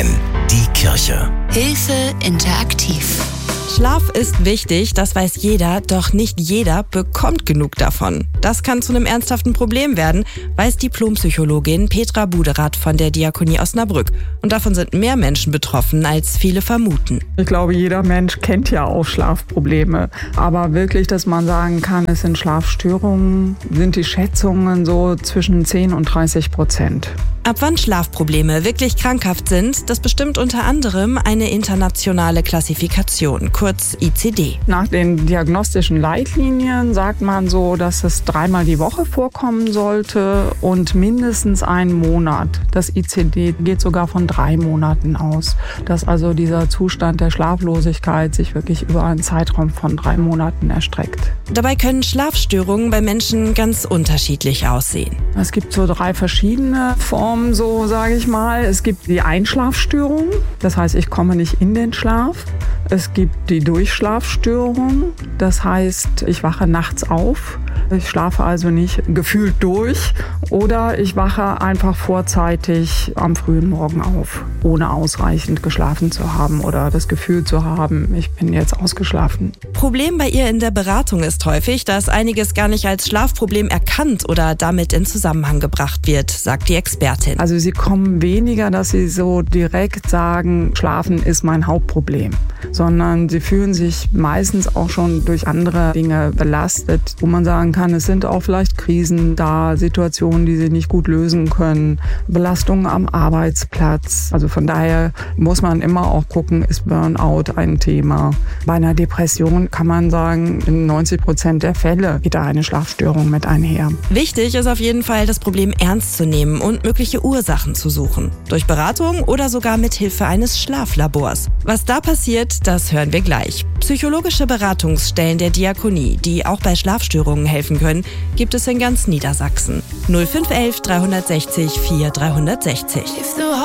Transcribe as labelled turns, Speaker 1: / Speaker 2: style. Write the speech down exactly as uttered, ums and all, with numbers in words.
Speaker 1: N, die Kirche.
Speaker 2: Hilfe interaktiv.
Speaker 3: Schlaf ist wichtig, das weiß jeder, doch nicht jeder bekommt genug davon. Das kann zu einem ernsthaften Problem werden, weiß Diplompsychologin Petra Buderath von der Diakonie Osnabrück. Und davon sind mehr Menschen betroffen, als viele vermuten.
Speaker 4: Ich glaube, jeder Mensch kennt ja auch Schlafprobleme. Aber wirklich, dass man sagen kann, es sind Schlafstörungen, sind die Schätzungen so zwischen zehn und dreißig Prozent.
Speaker 3: Ab wann Schlafprobleme wirklich krankhaft sind, das bestimmt unter anderem eine internationale Klassifikation, kurz I C D.
Speaker 4: Nach den diagnostischen Leitlinien sagt man so, dass es dreimal die Woche vorkommen sollte und mindestens einen Monat. Das I C D geht sogar von drei Monaten aus, dass also dieser Zustand der Schlaflosigkeit sich wirklich über einen Zeitraum von drei Monaten erstreckt.
Speaker 3: Dabei können Schlafstörungen bei Menschen ganz unterschiedlich aussehen.
Speaker 4: Es gibt so drei verschiedene Formen, so sage ich mal. Es gibt die Einschlafstörung, das heißt, ich komme nicht in den Schlaf. Es gibt die Durchschlafstörung, das heißt, ich wache nachts auf. Ich schlafe also nicht gefühlt durch oder ich wache einfach vorzeitig am frühen Morgen auf, ohne ausreichend geschlafen zu haben oder das Gefühl zu haben, ich bin jetzt ausgeschlafen.
Speaker 3: Problem bei ihr in der Beratung ist häufig, dass einiges gar nicht als Schlafproblem erkannt oder damit in Zusammenhang gebracht wird, sagt die Expertin.
Speaker 4: Also sie kommen weniger, dass sie so direkt sagen, Schlafen ist mein Hauptproblem, sondern sie fühlen sich meistens auch schon durch andere Dinge belastet, wo man sagen kann, es sind auch vielleicht Krisen da, Situationen, die sie nicht gut lösen können, Belastungen am Arbeitsplatz. Also von daher muss man immer auch gucken, ist Burnout ein Thema. Bei einer Depression kann man sagen, in neunzig Prozent der Fälle geht da eine Schlafstörung mit einher.
Speaker 3: Wichtig ist auf jeden Fall, das Problem ernst zu nehmen und mögliche Ursachen zu suchen. Durch Beratung oder sogar mit Hilfe eines Schlaflabors. Was da passiert, das hören wir gleich. Psychologische Beratungsstellen der Diakonie, die auch bei Schlafstörungen helfen können, gibt es in ganz Niedersachsen. null fünf eins eins, drei sechs null, vier drei sechs null.